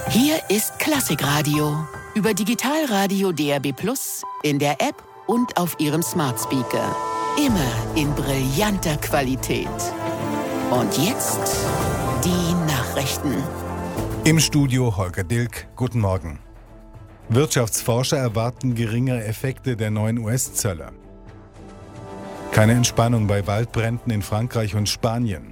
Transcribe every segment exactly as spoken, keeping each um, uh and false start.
Hier ist Klassikradio über Digitalradio D A B plus, in der App und auf Ihrem Smart Speaker. Immer in brillanter Qualität. Und jetzt die Nachrichten. Im Studio Holger Dilk. Guten Morgen. Wirtschaftsforscher erwarten geringere Effekte der neuen U S-Zölle. Keine Entspannung bei Waldbränden in Frankreich und Spanien.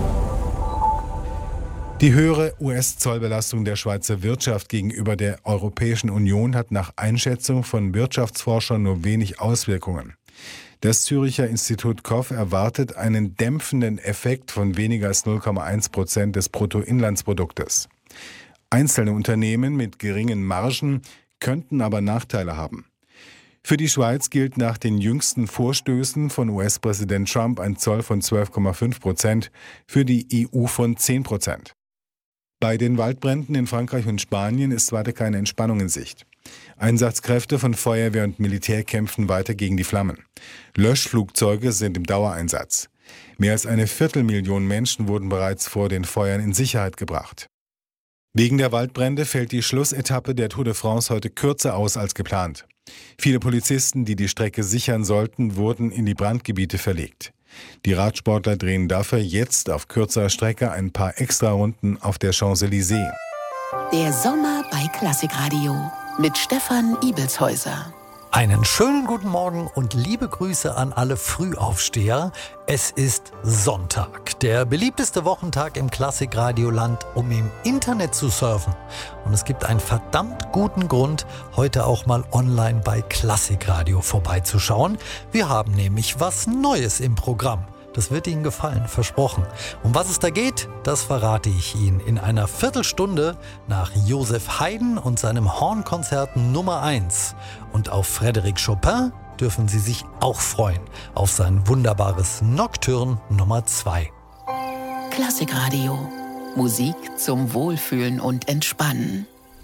Die höhere U S-Zollbelastung der Schweizer Wirtschaft gegenüber der Europäischen Union hat nach Einschätzung von Wirtschaftsforschern nur wenig Auswirkungen. Das Züricher Institut K O F erwartet einen dämpfenden Effekt von weniger als null Komma eins Prozent des Bruttoinlandsproduktes. Einzelne Unternehmen mit geringen Margen könnten aber Nachteile haben. Für die Schweiz gilt nach den jüngsten Vorstößen von U S-Präsident Trump ein Zoll von zwölf Komma fünf Prozent, für die E U von zehn Prozent. Bei den Waldbränden in Frankreich und Spanien ist weiter keine Entspannung in Sicht. Einsatzkräfte von Feuerwehr und Militär kämpfen weiter gegen die Flammen. Löschflugzeuge sind im Dauereinsatz. Mehr als eine Viertelmillion Menschen wurden bereits vor den Feuern in Sicherheit gebracht. Wegen der Waldbrände fällt die Schlussetappe der Tour de France heute kürzer aus als geplant. Viele Polizisten, die die Strecke sichern sollten, wurden in die Brandgebiete verlegt. Die Radsportler drehen dafür jetzt auf kürzerer Strecke ein paar Extrarunden auf der Champs-Élysées. Der Sommer bei Klassikradio mit Stefan Ibelshäuser. Einen schönen guten Morgen und liebe Grüße an alle Frühaufsteher. Es ist Sonntag, der beliebteste Wochentag im Klassikradioland, um im Internet zu surfen. Und es gibt einen verdammt guten Grund, heute auch mal online bei Klassikradio vorbeizuschauen. Wir haben nämlich was Neues im Programm. Das wird Ihnen gefallen, versprochen. Um was es da geht, das verrate ich Ihnen in einer Viertelstunde nach Joseph Haydn und seinem Hornkonzert Nummer eins. Und auf Frédéric Chopin dürfen Sie sich auch freuen, auf sein wunderbares Nocturne Nummer zwei. Klassikradio. Musik zum Wohlfühlen und Entspannen.